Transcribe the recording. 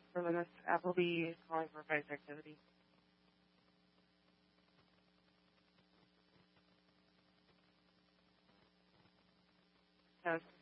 For Loomis, Appleby is calling for vice activity. Yes.